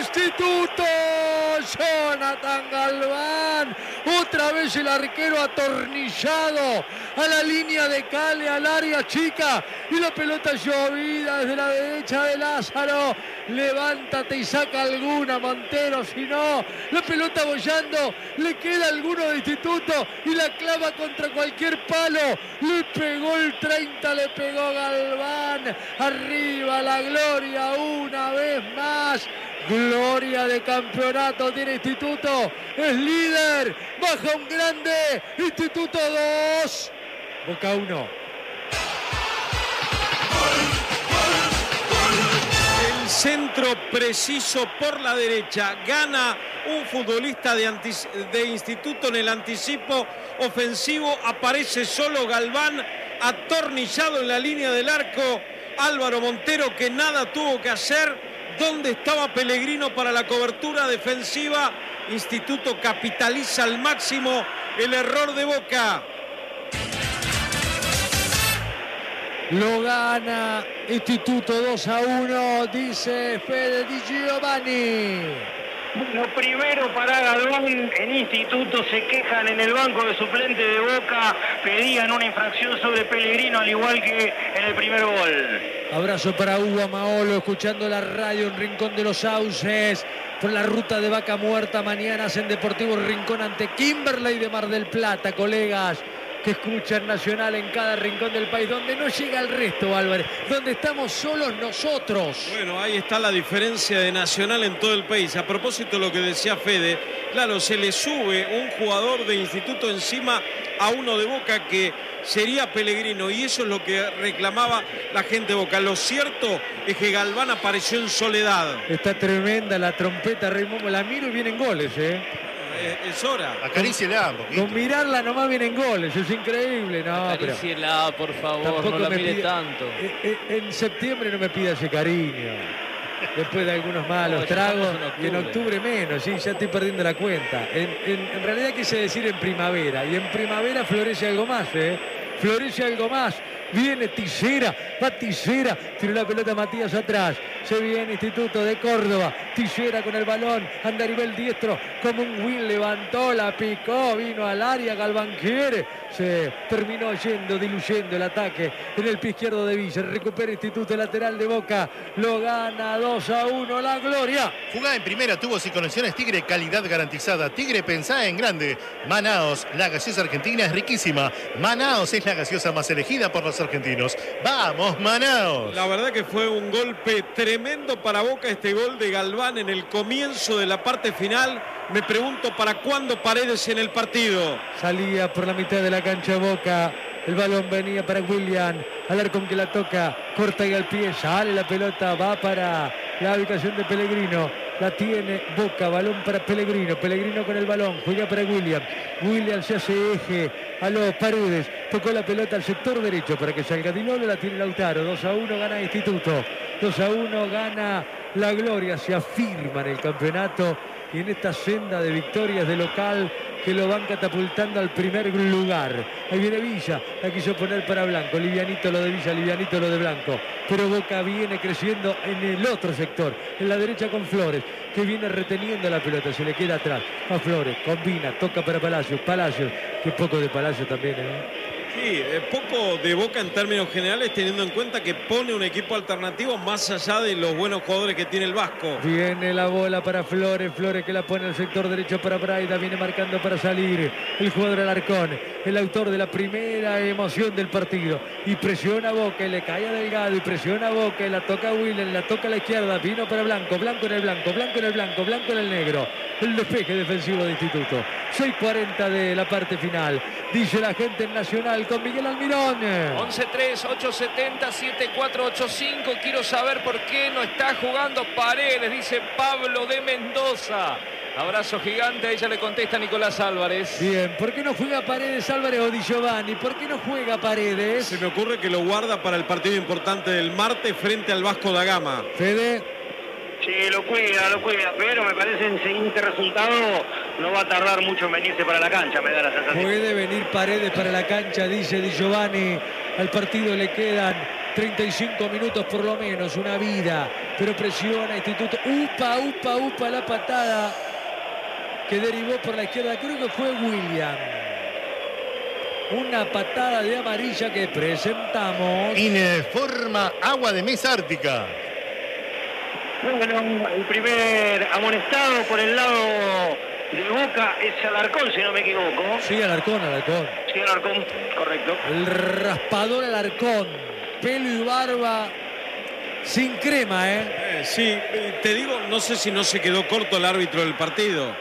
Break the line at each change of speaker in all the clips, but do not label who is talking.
Instituto. Jonathan Galván, otra vez el arquero atornillado a la línea de Cale, al área chica, y la pelota llovida desde la derecha de Lázaro. Levántate y saca alguna, Montero, si no, la pelota bollando, le queda alguno de Instituto y la clava contra cualquier palo. Le pegó el 30, le pegó Galván. Arriba la gloria una vez más. Gloria de campeonato tiene Instituto, es líder, baja un grande, Instituto 2, Boca 1.
El centro preciso por la derecha, gana un futbolista de Instituto en el anticipo ofensivo, aparece solo Galván, atornillado en la línea del arco, Álvaro Montero que nada tuvo que hacer. ¿Dónde estaba Pellegrino para la cobertura defensiva? Instituto capitaliza al máximo el error de Boca.
Lo gana Instituto 2-1, dice Fede Di Giovanni.
Lo primero para Galván, en Instituto se quejan en el banco de suplente de Boca, pedían una infracción sobre Pellegrino al igual que en el primer gol.
Abrazo para Hugo Amaolo, escuchando la radio en Rincón de los Sauces, por la ruta de Vaca Muerta. Mañana en Deportivo Rincón ante Kimberley de Mar del Plata, colegas que escuchan Nacional en cada rincón del país, donde no llega el resto, Álvarez, donde estamos solos nosotros.
Bueno, ahí está la diferencia de Nacional en todo el país. A propósito de lo que decía Fede, claro, se le sube un jugador de Instituto encima a uno de Boca que sería Pellegrino, y eso es lo que reclamaba la gente de Boca. Lo cierto es que Galván apareció en soledad.
Está tremenda la trompeta, Raymond, la miro y vienen goles,
Es hora.
Acaríciela un poquito.
Con mirarla nomás vienen goles, es increíble. No,
acaríciela, por favor, no la mire tanto.
En septiembre no me pida ese cariño. Después de algunos malos tragos, y en octubre menos, sí, ya estoy perdiendo la cuenta. En realidad quise decir en primavera, y en primavera florece algo más, florece algo más. Viene Tillera, va Tillera, tiene la pelota Matías atrás, se viene Instituto de Córdoba, Tillera con el balón, anda a nivel diestro, como un win, levantó, la picó, vino al área, Galván quiere, se terminó yendo, diluyendo el ataque en el pie izquierdo de Villa, recupera Instituto lateral de Boca, lo gana 2-1, la gloria.
Jugada en primera, tuvo sin conexiones Tigre, calidad garantizada. Tigre, pensá en grande. Manaos, la gaseosa argentina es riquísima. Manaos es la gaseosa más elegida por los argentinos. ¡Vamos, Manaos!
La verdad que fue un golpe tremendo para Boca, este gol de Galván en el comienzo de la parte final. Me pregunto para cuándo Paredes en el partido.
Salía por la mitad de la cancha Boca. El balón venía para William. Alarcón que la toca. Corta y al pie. Sale la pelota. Va para la ubicación de Pellegrino. La tiene Boca. Balón para Pellegrino. Pellegrino con el balón. Juega para William. William se hace eje a los Paredes. Tocó la pelota al sector derecho para que salga Di Lolo. La tiene Lautaro. 2-1 gana Instituto. 2-1 gana la gloria. Se afirma en el campeonato y en esta senda de victorias de local que lo van catapultando al primer lugar. Ahí viene Villa, la quiso poner para Blanco, livianito lo de Villa, livianito lo de Blanco, pero Boca viene creciendo en el otro sector, en la derecha con Flores, que viene reteniendo la pelota, se le queda atrás a Flores, combina, toca para Palacios, que poco de Palacios también,
Sí, poco de Boca en términos generales, teniendo en cuenta que pone un equipo alternativo más allá de los buenos jugadores que tiene el Vasco.
Viene la bola para Flores, Flores que la pone al sector derecho para Braida, viene marcando para salir el jugador Alarcón, el autor de la primera emoción del partido, y presiona a Boca, y le cae a Delgado, y presiona a Boca, y la toca a Willen, la toca a la izquierda, vino para Blanco, Blanco en el blanco, Blanco en el blanco, Blanco en el negro, el despeje defensivo de Instituto. 6:40 de la parte final, dice la gente en Nacional con Miguel Almirón.
11-3, 8-70, 7-4-8-5. Quiero saber por qué no está jugando Paredes, dice Pablo de Mendoza. Abrazo gigante, a ella le contesta Nicolás Álvarez.
Bien, ¿por qué no juega Paredes, Álvarez o Di Giovanni? ¿Por qué no juega Paredes?
Se me ocurre que lo guarda para el partido importante del martes frente al Vasco da Gama.
Fede.
Sí, lo cuida, pero me parece en siguiente resultado no va a tardar mucho en venirse para la cancha, me da la sensación.
Puede venir Paredes para la cancha, dice Di Giovanni. Al partido le quedan 35 minutos por lo menos, una vida, pero presiona Instituto. Upa, la patada que derivó por la izquierda, creo que fue William. Una patada de amarilla que presentamos.
Informa Agua de Mesa Ártica.
Bueno, el primer amonestado por el lado de Boca es Alarcón, si no me equivoco.
Sí, Alarcón.
Sí, Alarcón, correcto.
El raspador Alarcón. Pelo y barba sin crema, ¿eh?
Sí, te digo, no sé si no se quedó corto el árbitro del partido.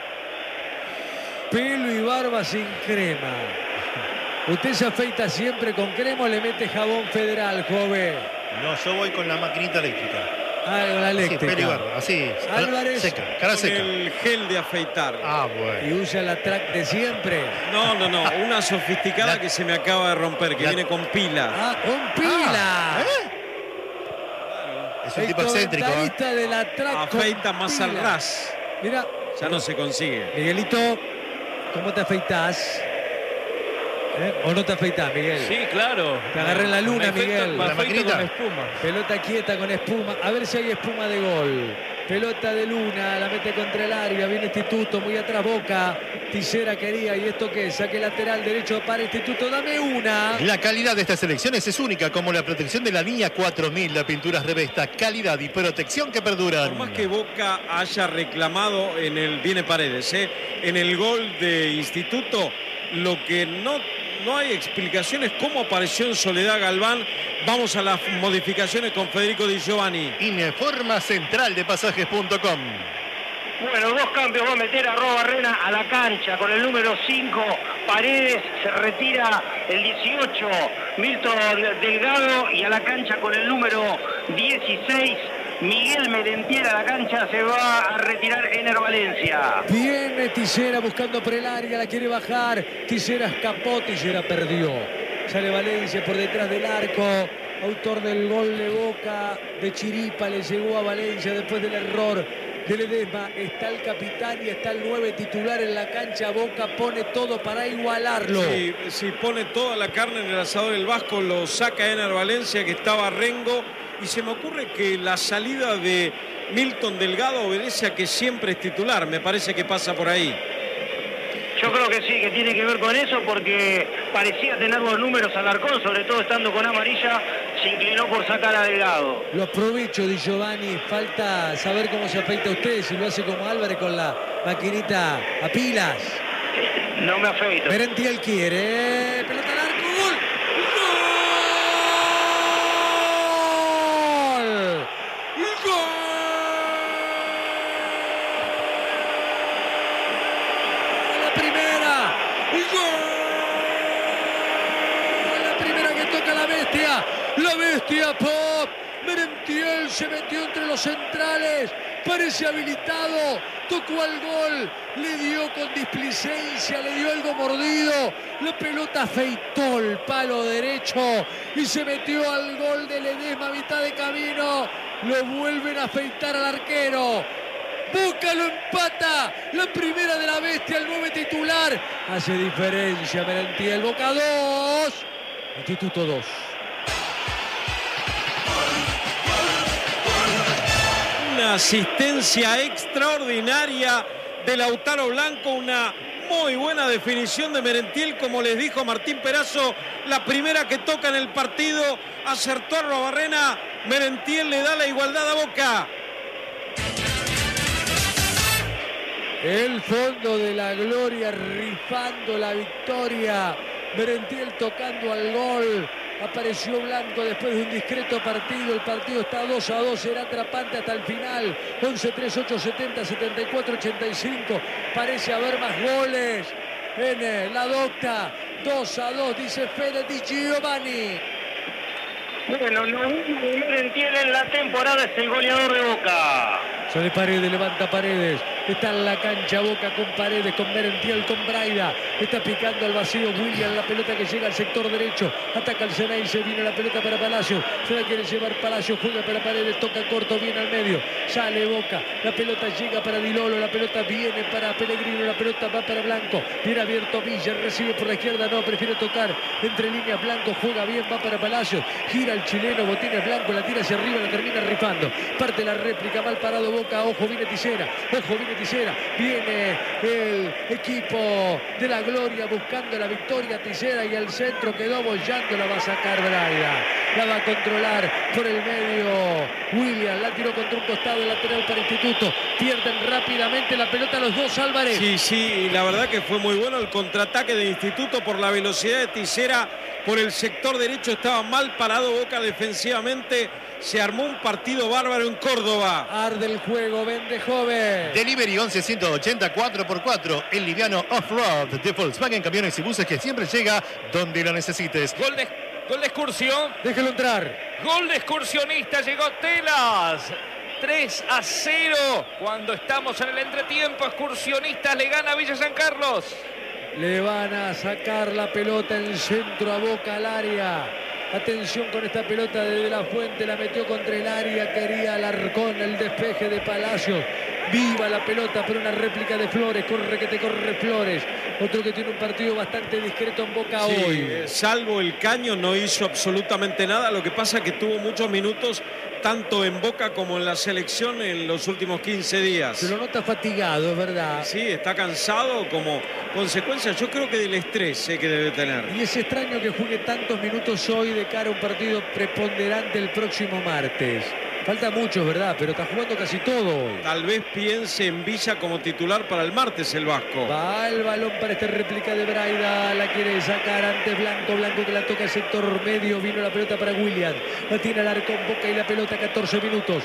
Pelo y barba sin crema. ¿Usted se afeita siempre con crema o le mete jabón federal, joven?
No, yo voy con la maquinita eléctrica.
Ah, con la eléctrica.
Sí, pelo y barba, así.
Álvarez.
Seca, cara
Con
seca.
el gel de afeitar.
Ah, bueno.
Y usa la track de siempre.
No, una sofisticada que se me acaba de romper, que
La-
viene con pila.
Ah, con pila.
Es un
El
tipo excéntrico.
comentarista de la track con
Afeita más al
pila.
ras.
Mira,
Ya no se consigue.
Miguelito, ¿cómo te afeitas? ¿O no te afeitas, Miguel?
Sí, claro.
Te agarré en la luna,
Me afeito-
Miguel.
me
La
afeito
maquinita.
con espuma.
Pelota quieta con espuma. A ver si hay espuma de gol. Pelota de Luna, la mete contra el área. Viene Instituto, muy atrás Boca. Tisera quería. ¿Y esto qué? Saque lateral derecho para Instituto. Dame una.
La calidad de estas selecciones es única, como la protección de la línea 4000. La pintura Revesta, calidad y protección que perduran.
Por más que Boca haya reclamado en el, viene Paredes, en el gol de Instituto, lo que no hay explicaciones cómo apareció en Soledad Galván. Vamos a las modificaciones con Federico Di Giovanni.
Informa central de pasajes.com.
Bueno, dos cambios va a meter a Barrena a la cancha con el número 5. Paredes, se retira el 18. Milton Delgado, y a la cancha con el número 16. Miguel Merentiel a la cancha, se va a retirar Ener Valencia.
Viene Tisera buscando por el área, la quiere bajar. Tisera escapó, Tisera perdió. Sale Valencia por detrás del arco. Autor del gol de Boca, de chiripa, le llegó a Valencia después del error de Ledesma. Está el capitán y está el 9 titular en la cancha. Boca pone todo para igualarlo.
Si pone toda la carne en el asador del Vasco, lo saca Ener Valencia, que estaba Rengo. Y se me ocurre que la salida de Milton Delgado obedece a que siempre es titular. Me parece que pasa por ahí.
Yo creo que sí, que tiene que ver con eso, porque parecía tener los números Alarcón, sobre todo estando con amarilla, se inclinó por sacar a Delgado.
Lo aprovecho, Di Giovanni. Falta saber cómo se afeita usted, si lo hace como Álvarez con la maquinita a pilas.
No me afeito.
Merentiel quiere. Pelota al arco. ¡Gol! ¡Gol! ¡Gol! La primera. ¡Gol! La primera que toca la bestia. La bestia Pop. Merentiel se metió entre los centrales. Parece habilitado. Tocó al gol. Le dio con displicencia. Le dio algo mordido. La pelota afeitó el palo derecho. Y se metió al gol de Ledesma a mitad de camino. Lo vuelven a afeitar al arquero. Boca lo empata. La primera de la bestia, el 9 titular. Hace diferencia Merentiel. Boca 2. Instituto 2.
Una asistencia extraordinaria de Lautaro Blanco, una muy buena definición de Merentiel, como les dijo Martín Perazo, la primera que toca en el partido, acertó a Arruabarrena, Merentiel le da la igualdad a Boca.
El fondo de la gloria, rifando la victoria. Merentiel tocando al gol. Apareció Blanco después de un discreto partido. El partido está 2-2, será atrapante hasta el final. 11-3-8-70-74-85. Parece haber más goles en la docta. 2-2, dice Fede Di Giovanni.
Bueno, no Merentiel en la temporada, es el goleador de Boca.
Sobre Paredes, levanta Paredes. Está en la cancha Boca con Paredes, con Merentiel, con Braida. Está picando al vacío William. La pelota que llega al sector derecho. Ataca el Ceneice. Viene la pelota para Palacios. Se la quiere llevar Palacios. Juega para Paredes. Toca corto. Viene al medio. Sale Boca. La pelota llega para Di Lolo. La pelota viene para Pellegrino. La pelota va para Blanco. Viene abierto Villa. Recibe por la izquierda. No, prefiere tocar entre líneas. Blanco juega bien. Va para Palacios. Gira el chileno. Botines Blanco. La tira hacia arriba. La termina rifando. Parte la réplica. Mal parado Boca. Ojo, viene Tisera. Ojo, viene Tisera. Viene el equipo de la Gloria buscando la victoria. Tisera y el centro quedó bollando. La va a sacar Braida. La va a controlar por el medio William. La tiró contra un costado lateral para Instituto. Pierden rápidamente la pelota los dos, Álvarez.
Sí, la verdad que fue muy bueno el contraataque de Instituto por la velocidad de Tisera. Por el sector derecho estaba mal parado Boca defensivamente. Se armó un partido bárbaro en Córdoba.
Arde el juego, vende joven.
Delivery 1180 4x4. El liviano off-road de Volkswagen Camiones y Buses que siempre llega donde lo necesites.
Gol de excursión.
Déjelo entrar.
Gol de excursionista. Llegó Telas. 3-0. Cuando estamos en el entretiempo, Excursionistas le gana a Villa San Carlos.
Le van a sacar la pelota en el centro a Boca al área. Atención con esta pelota de De La Fuente, la metió contra el área, quería Alarcón, el despeje de Palacios. Viva la pelota, pero una réplica de Flores, corre que te corre Flores. Otro que tiene un partido bastante discreto en Boca hoy.
Salvo el Caño no hizo absolutamente nada, lo que pasa es que tuvo muchos minutos tanto en Boca como en la selección en los últimos 15 días.
Se lo nota fatigado, es verdad.
Sí, está cansado como consecuencia, yo creo que del estrés que debe tener.
Y es extraño que juegue tantos minutos hoy de cara a un partido preponderante el próximo martes. Falta mucho, ¿verdad? Pero está jugando casi todo hoy.
Tal vez piense en Villa como titular para el martes el Vasco.
Va el balón para esta réplica de Braida. La quiere sacar antes Blanco. Blanco que la toca el sector medio. Vino la pelota para William. La tiene Alarcón, Boca y la pelota 14 minutos.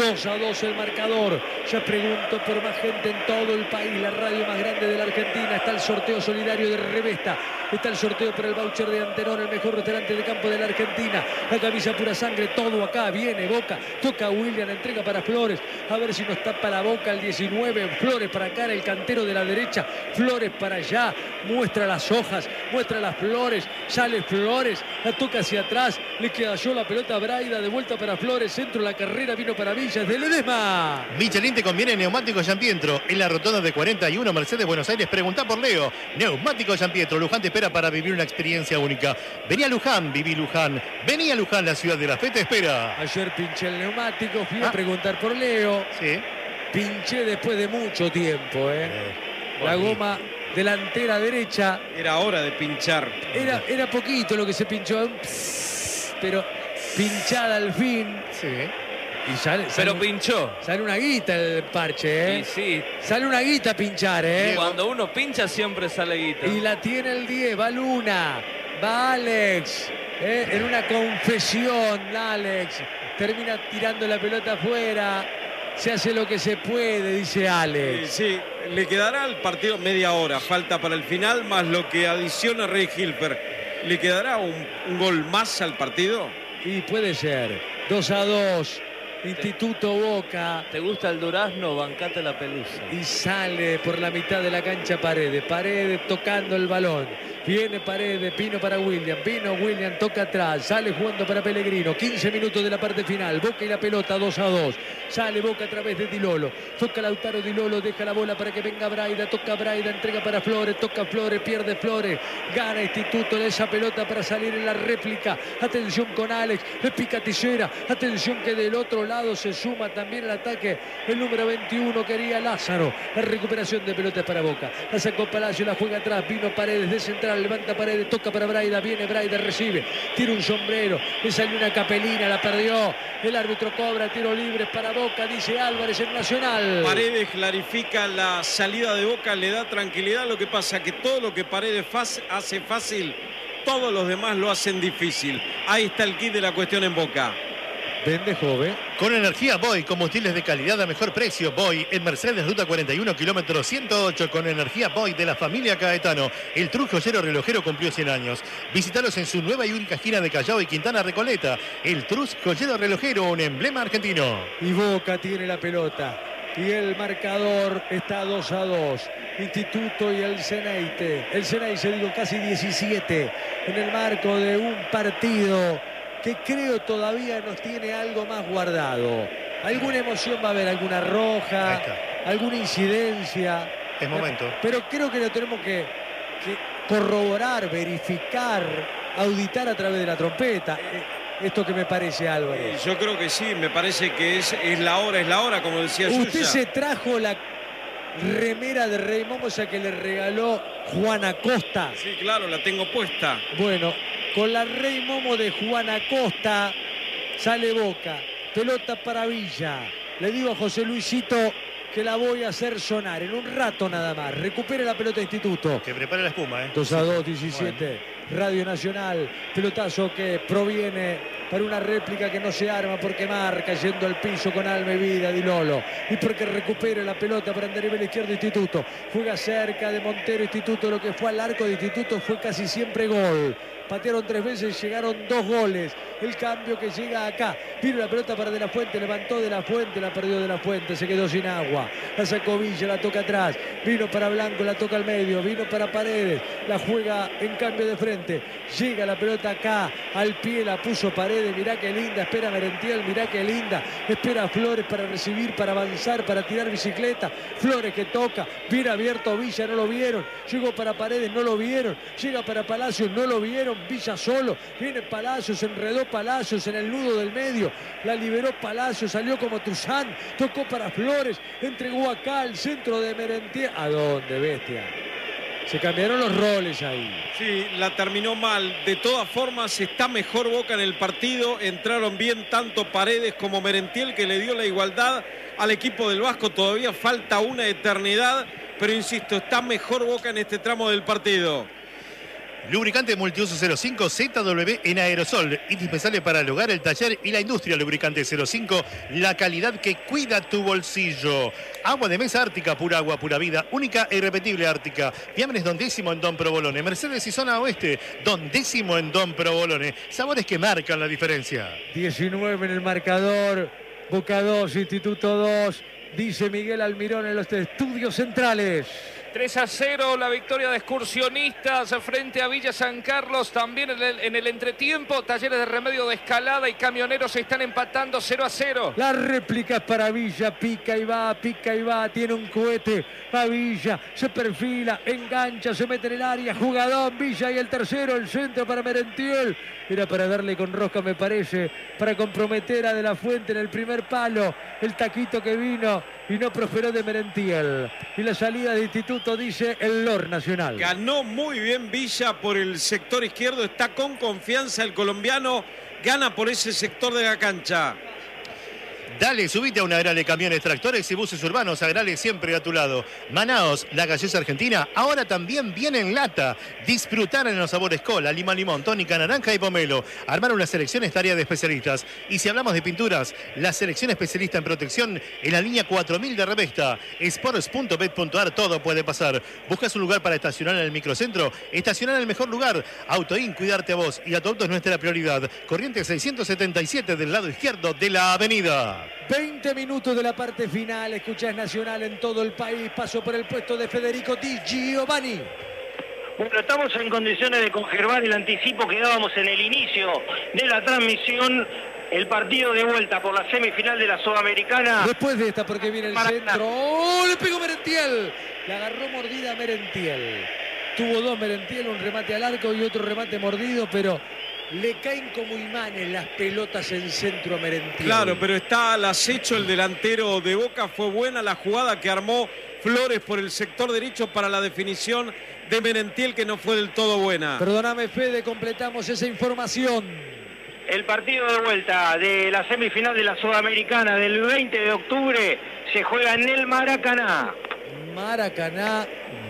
2-2 el marcador. Ya pregunto por más gente en todo el país. La radio más grande de la Argentina. Está el sorteo solidario de Revesta. Está el sorteo para el voucher de Antenor, el mejor restaurante de campo de la Argentina. La camisa pura sangre, todo acá. Viene Boca. Toca William, entrega para Flores. A ver si nos tapa la boca el 19. Flores para acá, el cantero de la derecha. Flores para allá. Muestra las hojas, muestra las flores. Sale Flores, la toca hacia atrás. Le cayó la pelota a Braida. De vuelta para Flores. Centro de la carrera vino para Villas de Ledesma.
Michelin te conviene neumáticos Giampietro. En la rotonda de 41 Mercedes Buenos Aires. Preguntá por Leo. Neumáticos Giampietro. Luján te espera para vivir una experiencia única. Vení a Luján, viví Luján. Vení a Luján, la ciudad de la fe te espera.
Ayer pinché el neumático, fui a preguntar por Leo.
Sí.
Pinché después de mucho tiempo, La goma delantera derecha.
Era hora de pinchar.
Era poquito lo que se pinchó. Pero pinchada al fin.
Sí.
Y sale
pinchó.
Sale una guita el parche,
Sí.
Sale una guita a pinchar,
Cuando uno pincha siempre sale guita.
Y la tiene el 10, va Luna, va Alex. En una confesión, Alex. Termina tirando la pelota afuera. Se hace lo que se puede, dice Alex.
Sí, le quedará al partido media hora. Falta para el final, más lo que adiciona Rey Hilfer. ¿Le quedará un gol más al partido?
Y puede ser. 2-2. Instituto Boca.
¿Te gusta el durazno? Bancate la pelusa.
Y sale por la mitad de la cancha Paredes. Paredes tocando el balón. Viene Paredes, Pino para William. Vino William, toca atrás. Sale jugando para Pellegrino. 15 minutos de la parte final. Boca y la pelota 2-2. Sale Boca a través de Di Lolo. Toca Lautaro Di Lolo. Deja la bola para que venga Braida. Toca Braida. Entrega para Flores. Toca Flores. Pierde Flores. Gana Instituto de esa pelota para salir en la réplica. Atención con Alex. Le pica Tisera. Atención que del otro lado se suma también el ataque. El número 21 quería Lázaro. La recuperación de pelotas para Boca. La sacó Palacio. La juega atrás. Vino Paredes de central. Levanta Paredes. Toca para Braida. Viene Braida. Recibe. Tira un sombrero. Le salió una capelina. La perdió. El árbitro cobra tiro libre para Boca. Dice Álvarez en Nacional.
Paredes clarifica la salida de Boca. Le da tranquilidad. Lo que pasa que todo lo que Paredes hace fácil, todos los demás lo hacen difícil. Ahí está el kit de la cuestión en Boca.
Vende joven.
Con energía Boy, combustibles de calidad a mejor precio. Boy en Mercedes, ruta 41, kilómetro 108. Con energía Boy de la familia Caetano. El Trus Joyero Relojero cumplió 100 años. Visítalos en su nueva y única esquina de Callao y Quintana Recoleta. El Trus Joyero Relojero, un emblema argentino.
Y Boca tiene la pelota. y el marcador está 2-2. Instituto y el Ceneice. El Ceneice, digo, casi 17 en el marco de un partido que creo todavía nos tiene algo más guardado. Alguna emoción va a haber, alguna roja, alguna incidencia.
Es momento.
Pero creo que lo tenemos que corroborar, verificar, auditar a través de la trompeta. Esto que me parece, Álvarez.
Yo creo que sí, me parece que es la hora, como decía Yuya.
Usted se trajo la remera de Rey Momo, esa que le regaló Juan Acosta.
Sí, claro, la tengo puesta.
Bueno, con la Rey Momo de Juan Acosta sale Boca. Pelota para Villa. Le digo a José Luisito que la voy a hacer sonar en un rato nada más. Recupere la pelota Instituto.
Que prepare la espuma,
2-2, 17. Bueno. Radio Nacional, pelotazo que proviene para una réplica que no se arma porque marca yendo al piso con alma y vida Di Lolo, y porque recupere la pelota para andar a nivel izquierdo Instituto. Juega cerca de Montero Instituto, lo que fue al arco de Instituto fue casi siempre gol. Patearon 3 veces, llegaron 2 goles. El cambio que llega acá. Vino la pelota para De La Fuente, levantó De La Fuente, la perdió De La Fuente, se quedó sin agua. La sacó Villa, la toca atrás. Vino para Blanco, la toca al medio. Vino para Paredes, la juega en cambio de frente. Llega la pelota acá, al pie, la puso Paredes. Mirá qué linda, espera Merentiel, mirá qué linda. Espera Flores para recibir, para avanzar, para tirar bicicleta. Flores que toca, viene abierto Villa, no lo vieron. Llegó para Paredes, no lo vieron. Llega para Palacios, no lo vieron. Villa solo, viene Palacios, enredó Palacios en el nudo del medio, la liberó Palacios, salió como Tuzán, tocó para Flores, entregó acá al centro de Merentiel. ¿A dónde, bestia? Se cambiaron los roles ahí.
Sí, la terminó mal. De todas formas, está mejor Boca en el partido. Entraron bien tanto Paredes como Merentiel, que le dio la igualdad al equipo del Vasco. Todavía falta una eternidad, pero insisto, está mejor Boca en este tramo del partido.
Lubricante multiuso 05 ZW en aerosol, indispensable para el hogar, el taller y la industria. Lubricante 05, la calidad que cuida tu bolsillo. Agua de mesa Ártica, pura agua, pura vida, única e irrepetible Ártica. Fiambres Don Décimo en Don Provolone. Mercedes y zona oeste, Don Décimo en Don Provolone. Sabores que marcan la diferencia.
19 en el marcador, Boca 2, Instituto 2, dice Miguel Almirón en los estudios centrales.
3-0 la victoria de Excursionistas frente a Villa San Carlos. También en el entretiempo, Talleres de Remedio de Escalada y Camioneros se están empatando 0-0.
La réplica es para Villa, pica y va, tiene un cohete a Villa, se perfila, engancha, se mete en el área, jugadón Villa, y el tercero, el centro para Merentiel. Era para darle con rosca, me parece, para comprometer a De La Fuente en el primer palo. El taquito que vino y no prosperó de Merentiel. Y la salida de Instituto, dice el LOR Nacional.
Ganó muy bien Villa por el sector izquierdo, está con confianza el colombiano, gana por ese sector de la cancha.
Dale, subite a una Agrale Camiones, Tractores y Buses Urbanos. Agrale siempre a tu lado. Manaos, la gaseosa argentina, ahora también viene en lata. Disfrutar en los sabores cola, lima, limón, tónica, naranja y pomelo. Armar una selección es tarea de especialistas. Y si hablamos de pinturas, la selección especialista en protección en la línea 4000 de Revesta. Sports.bet.ar, todo puede pasar. ¿Buscas un lugar para estacionar en el microcentro? Estacionar en el mejor lugar. Autoin, cuidarte a vos y a tu auto es nuestra prioridad. Corriente 677 del lado izquierdo de la avenida.
20 minutos de la parte final. Escuchás Nacional en todo el país. Paso por el puesto de Federico Di Giovanni.
Bueno, estamos en condiciones de conservar el anticipo que dábamos en el inicio de la transmisión. El partido de vuelta por la semifinal de la Sudamericana.
Después de esta, porque viene el centro. ¡Oh! Le pegó Merentiel. Le agarró mordida a Merentiel. Tuvo 2 Merentiel, un remate al arco y otro remate mordido, pero le caen como imanes las pelotas en centro a Merentiel.
Claro, pero está al acecho el delantero de Boca. Fue buena la jugada que armó Flores por el sector derecho para la definición de Merentiel, que no fue del todo buena.
Perdóname, Fede, completamos esa información.
El partido de vuelta de la semifinal de la Sudamericana del 20 de octubre se juega en el Maracaná.
Maracaná,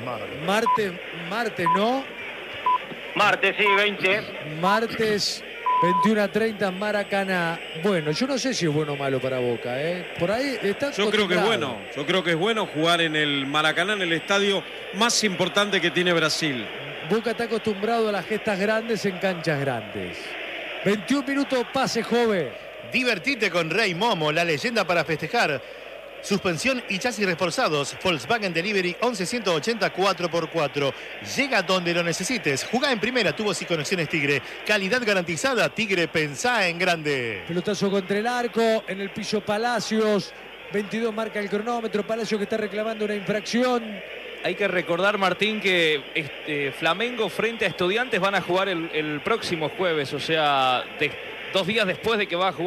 martes, ¿no?
Martes, sí, 20.
Martes, 21:30, Maracaná. Bueno, yo no sé si es bueno o malo para Boca, ¿eh? Por ahí está.
Yo creo que es bueno. Yo creo que es bueno jugar en el Maracaná, en el estadio más importante que tiene Brasil.
Boca está acostumbrado a las gestas grandes en canchas grandes. 21 minutos, pase, joven.
Divertite con Rey Momo, la leyenda para festejar. Suspensión y chasis reforzados. Volkswagen Delivery 11180 4x4. Llega donde lo necesites. Jugá en primera, tubos y conexiones Tigre. Calidad garantizada. Tigre, pensá en grande.
Pelotazo contra el arco. En el piso Palacios. 22 marca el cronómetro. Palacios que está reclamando una infracción.
Hay que recordar, Martín, que Flamengo frente a Estudiantes van a jugar el próximo jueves. O sea, 2 días después de que va a jugar.